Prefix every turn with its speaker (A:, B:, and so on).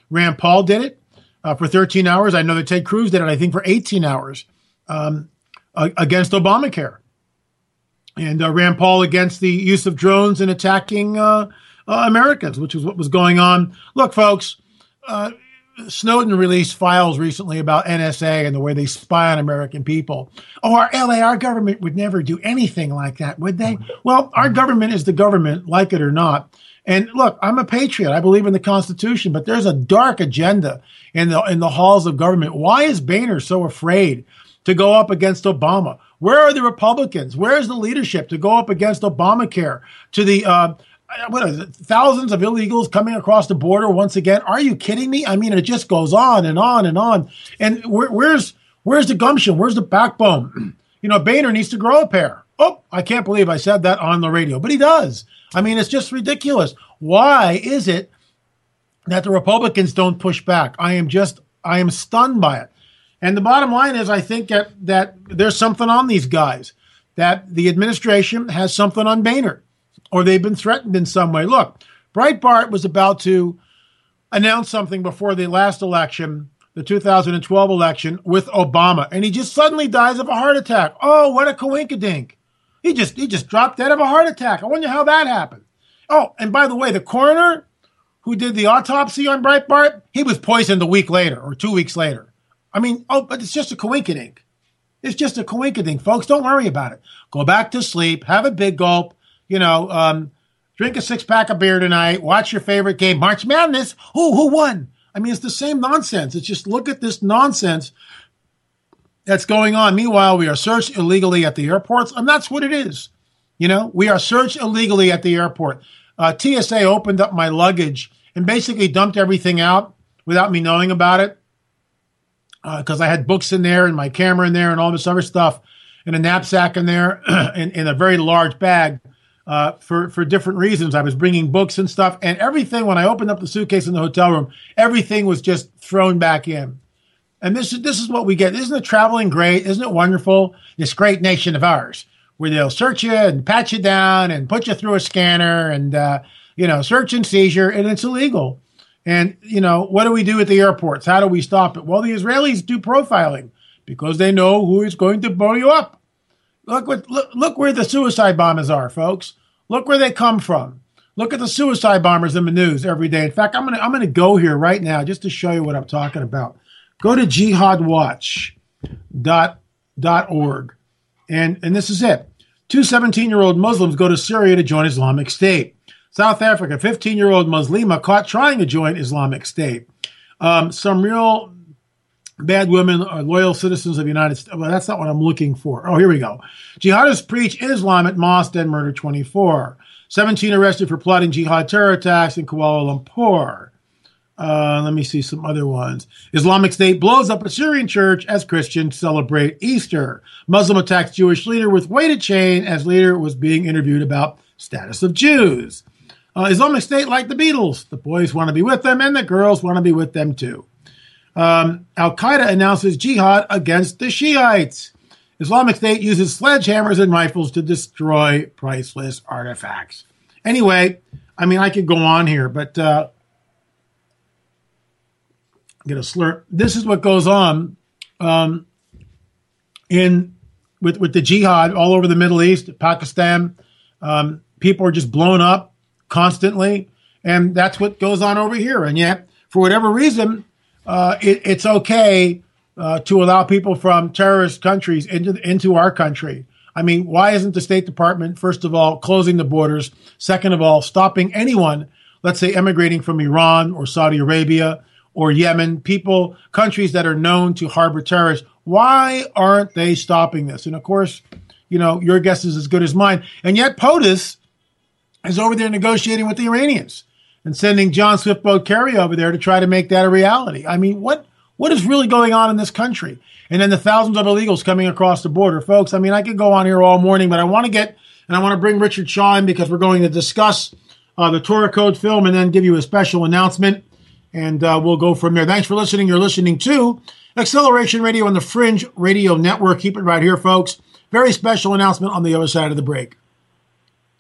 A: Rand Paul did it for 13 hours. I know that Ted Cruz did it, I think, for 18 hours against Obamacare. And Rand Paul against the use of drones in attacking Americans, which is what was going on. Look, folks, Snowden released files recently about NSA and the way they spy on American people. Oh, our government would never do anything like that, would they? Well, our government is the government, like it or not. And look, I'm a patriot. I believe in the Constitution, but there's a dark agenda in the halls of government. Why is Boehner so afraid to go up against Obama? Where are the Republicans? Where is the leadership to go up against Obamacare? To the what is it, thousands of illegals coming across the border once again? Are you kidding me? I mean, it just goes on and on and on. And where's the gumption? Where's the backbone? Boehner needs to grow a pair. Oh, I can't believe I said that on the radio, but he does. I mean, it's just ridiculous. Why is it that the Republicans don't push back? I am stunned by it. And the bottom line is, I think that there's something on these guys, that the administration has something on Boehner, or they've been threatened in some way. Look, Breitbart was about to announce something before the last election, the 2012 election, with Obama, and he just suddenly dies of a heart attack. Oh, what a coinkydink. He just dropped dead of a heart attack. I wonder how that happened. Oh, and by the way, the coroner who did the autopsy on Breitbart, he was poisoned a week later or 2 weeks later. I mean, but it's just a coinkydink. It's just a coinkydink, folks. Don't worry about it. Go back to sleep, have a big gulp, drink a 6-pack of beer tonight, watch your favorite game, March Madness. Who won? I mean, it's the same nonsense. It's just, look at this nonsense that's going on. Meanwhile, we are searched illegally at the airports, and that's what it is. We are searched illegally at the airport. TSA opened up my luggage and basically dumped everything out without me knowing about it, because I had books in there and my camera in there and all this other stuff, and a knapsack in there, in a very large bag, for different reasons. I was bringing books and stuff, and everything, when I opened up the suitcase in the hotel room, everything was just thrown back in. And this is what we get. Isn't it traveling great? Isn't it wonderful? This great nation of ours, where they'll search you and pat you down and put you through a scanner and, search and seizure, and it's illegal. And, what do we do at the airports? How do we stop it? Well, the Israelis do profiling because they know who is going to blow you up. Look where the suicide bombers are, folks. Look where they come from. Look at the suicide bombers in the news every day. In fact, I'm gonna go here right now just to show you what I'm talking about. Go to jihadwatch.org. And this is it. 2 17-year-old Muslims go to Syria to join Islamic State. South Africa, 15-year-old Muslima caught trying to join Islamic State. Some real bad women are loyal citizens of the United States. Well, that's not what I'm looking for. Oh, here we go. Jihadists preach Islam at mosque and murder 24. 17 arrested for plotting jihad terror attacks in Kuala Lumpur. Let me see some other ones. Islamic State blows up a Syrian church as Christians celebrate Easter. Muslim attacks Jewish leader with weighted chain as leader was being interviewed about status of Jews. Islamic State like the Beatles. The boys want to be with them and the girls want to be with them too. Al-Qaeda announces jihad against the Shiites. Islamic State uses sledgehammers and rifles to destroy priceless artifacts. Anyway, I mean, I could go on here, but get a slurp. This is what goes on with the jihad all over the Middle East, Pakistan. People are just blown up constantly, and that's what goes on over here. And yet, for whatever reason, it's okay to allow people from terrorist countries into our country. I mean, why isn't the State Department, first of all, closing the borders? Second of all, stopping anyone, let's say, emigrating from Iran or Saudi Arabia or Yemen, countries that are known to harbor terrorists? Why aren't they stopping this? And of course, your guess is as good as mine. And yet POTUS is over there negotiating with the Iranians and sending John Swift Boat Kerry over there to try to make that a reality. I mean, what is really going on in this country? And then the thousands of illegals coming across the border. Folks, I mean, I could go on here all morning, but I want to bring Richard Shaw in because we're going to discuss the Torah Code film and then give you a special announcement, and we'll go from there. Thanks for listening. You're listening to Acceleration Radio on the Fringe Radio Network. Keep it right here, folks. Very special announcement on the other side of the break.